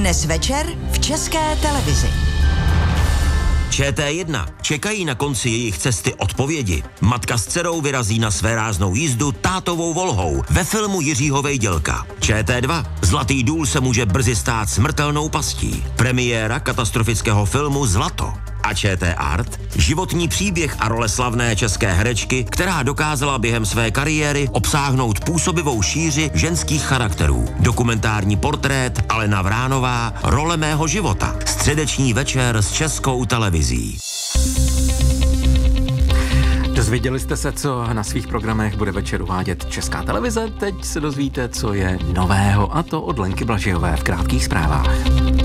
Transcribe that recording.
Dnes večer v České televizi. ČT1. Čekají na konci jejich cesty odpovědi. Matka s dcerou vyrazí na svéráznou jízdu tátovou Volhou ve filmu Jiřího Vejdělka. ČT2. Zlatý důl se může brzy stát smrtelnou pastí. Premiéra katastrofického filmu Zlato. A ČT Art. Životní příběh a role slavné české herečky, která dokázala během své kariéry obsáhnout působivou šíři ženských charakterů. Dokumentární portrét Alena Vránová. Role mého života. Středeční večer s Českou televizí. Dozvěděli jste se, co na svých programech bude večer uvádět Česká televize? Teď se dozvíte, co je nového, a to od Lenky Blažejové v krátkých zprávách.